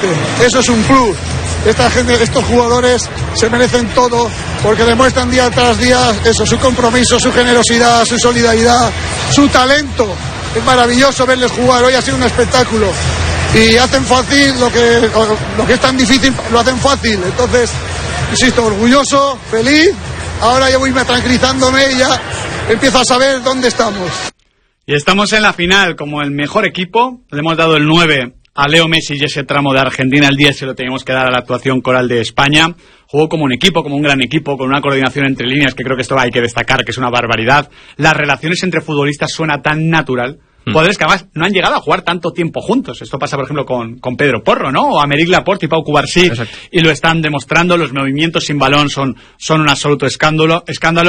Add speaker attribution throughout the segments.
Speaker 1: gente. Eso es un club. Esta gente, estos jugadores se merecen todo porque demuestran día tras día eso, su compromiso, su generosidad, su solidaridad, su talento. Es maravilloso verles jugar. Hoy ha sido un espectáculo y hacen fácil lo que es tan difícil, lo hacen fácil. Entonces, insisto, orgulloso, feliz. Ahora ya voy tranquilizándome y ya empiezo a saber dónde estamos.
Speaker 2: Y estamos en la final como el mejor equipo. Le hemos dado el 9 a Leo Messi y ese tramo de Argentina. El 10 se lo teníamos que dar a la actuación coral de España. Jugó como un equipo, como un gran equipo, con una coordinación entre líneas que creo que esto hay que destacar, que es una barbaridad. Las relaciones entre futbolistas suena tan natural. Jugadores que además no han llegado a jugar tanto tiempo juntos. Esto pasa, por ejemplo, con Pedro Porro, ¿no? O Aymeric Laporte y Pau Cubarsí. Y lo están demostrando. Los movimientos sin balón son un absoluto escándalo.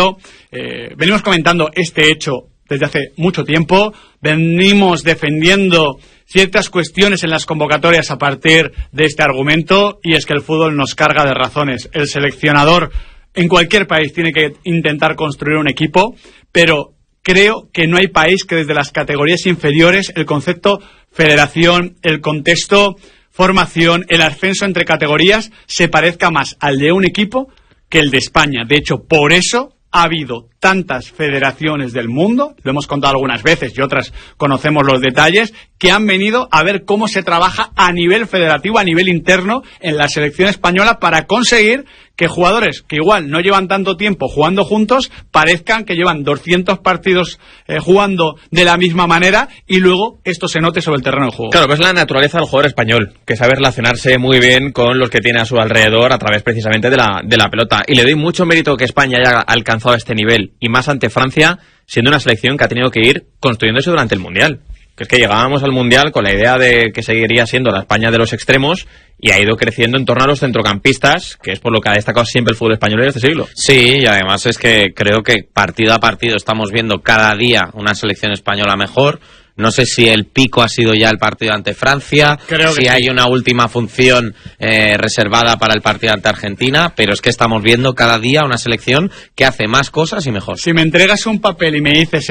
Speaker 2: Venimos comentando este hecho desde hace mucho tiempo. Venimos defendiendo ciertas cuestiones en las convocatorias a partir de este argumento, y es que el fútbol nos carga de razones. El seleccionador en cualquier país tiene que intentar construir un equipo, pero creo que no hay país que desde las categorías inferiores el concepto federación, el contexto formación, el ascenso entre categorías se parezca más al de un equipo que el de España. De hecho, por eso ha habido tantas federaciones del mundo, lo hemos contado algunas veces y otras conocemos los detalles, que han venido a ver cómo se trabaja a nivel federativo, a nivel interno en la selección española para conseguir que jugadores que igual no llevan tanto tiempo jugando juntos parezcan que llevan 200 partidos jugando de la misma manera y luego esto se note sobre el terreno de juego.
Speaker 3: Claro, pues la naturaleza del jugador español, que sabe relacionarse muy bien con los que tiene a su alrededor a través precisamente de la pelota. Y le doy mucho mérito que España haya alcanzado este nivel, y más ante Francia, siendo una selección que ha tenido que ir construyéndose durante el Mundial. Que es que llegábamos al Mundial con la idea de que seguiría siendo la España de los extremos y ha ido creciendo en torno a los centrocampistas, que es por lo que ha destacado siempre el fútbol español en este siglo.
Speaker 4: Sí, y además es que creo que partido a partido estamos viendo cada día una selección española mejor. No sé si el pico ha sido ya el partido ante Francia, si hay una última función reservada para el partido ante Argentina, pero es que estamos viendo cada día una selección que hace más cosas y mejor.
Speaker 2: Si me entregas un papel y me dices el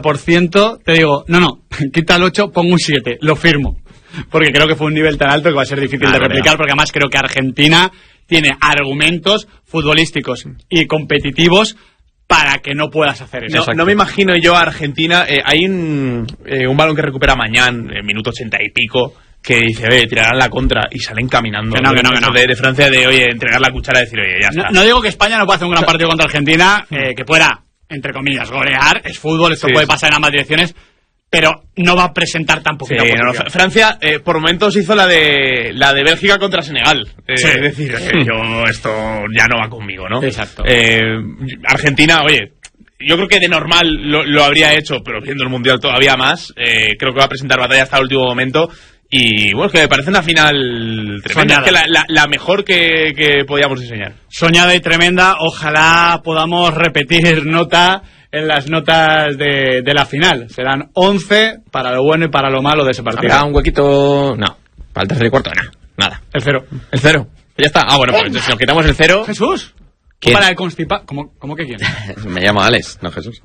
Speaker 2: 80%, te digo, no, quita el 8, pongo un 7, lo firmo. Porque creo que fue un nivel tan alto que va a ser difícil de replicar, porque además creo que Argentina tiene argumentos futbolísticos y competitivos para que no puedas hacer eso.
Speaker 5: No me imagino yo a Argentina. Hay un balón que recupera Mañán en minuto 80 y pico, que dice, oye, tirarán la contra, y salen caminando.
Speaker 2: Que no.
Speaker 5: De Francia, de, oye, entregar la cuchara y decir, oye, ya está.
Speaker 2: No digo que España no pueda hacer un gran partido contra Argentina, que pueda, entre comillas, golear. Es fútbol, esto puede pasar en ambas direcciones, pero no va a presentar tan poquita posición.
Speaker 5: Francia, por momentos hizo la de Bélgica contra Senegal. Es decir, yo esto ya no va conmigo, ¿no?
Speaker 2: Exacto.
Speaker 5: Argentina, oye, yo creo que de normal lo habría hecho, pero viendo el Mundial todavía más, creo que va a presentar batalla hasta el último momento. Y bueno, es que me parece una final tremenda. Es que la mejor que podíamos diseñar.
Speaker 2: Soñada y tremenda. Ojalá podamos repetir nota en las notas de la final. Serán 11 para lo bueno y para lo malo de ese partido.
Speaker 3: ¿Habrá un huequito? No. Para el tercer y cuarto, nada.
Speaker 2: El 0.
Speaker 3: El 0. Ya está. Ah, bueno, pues si nos quitamos el 0...
Speaker 2: Jesús.
Speaker 3: ¿Quién?
Speaker 2: Para el constipado. ¿Cómo que quién?
Speaker 3: Me llamo Alex, no Jesús.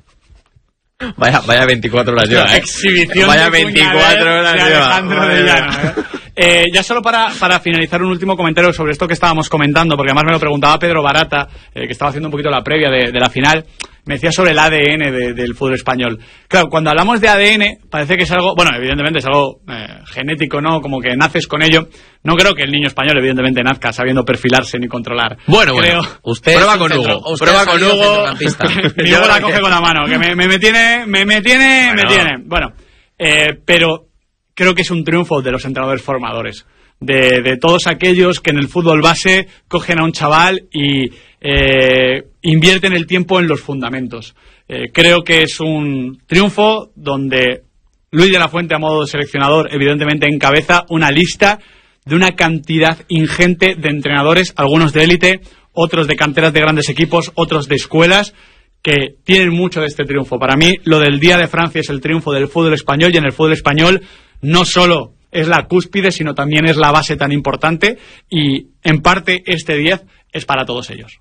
Speaker 3: Vaya 24 horas lleva,
Speaker 2: Exhibición.
Speaker 3: Vaya 24 horas lleva.
Speaker 2: Alejandro de Llano, ya solo para finalizar, un último comentario sobre esto que estábamos comentando, porque además me lo preguntaba Pedro Barata, que estaba haciendo un poquito la previa de la final. Me decía sobre el ADN del fútbol español. Claro, cuando hablamos de ADN, parece que es algo, bueno, evidentemente es algo genético, ¿no? Como que naces con ello. No creo que el niño español, evidentemente, nazca sabiendo perfilarse ni controlar.
Speaker 3: Bueno. Usted
Speaker 4: prueba con Hugo.
Speaker 3: Prueba con Hugo.
Speaker 2: Y Hugo la coge con la mano, que me tiene. Bueno, pero creo que es un triunfo de los entrenadores formadores. De todos aquellos que en el fútbol base cogen a un chaval y invierten el tiempo en los fundamentos. Creo que es un triunfo donde Luis de la Fuente, a modo de seleccionador, evidentemente encabeza una lista de una cantidad ingente de entrenadores, algunos de élite, otros de canteras de grandes equipos, otros de escuelas, que tienen mucho de este triunfo. Para mí, lo del Día de Francia es el triunfo del fútbol español, y en el fútbol español no solo es la cúspide, sino también es la base tan importante, y en parte este 10 es para todos ellos.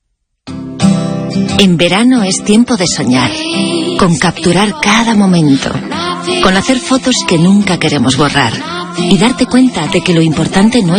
Speaker 6: En verano es tiempo de soñar, con capturar cada momento, con hacer fotos que nunca queremos borrar y darte cuenta de que lo importante no es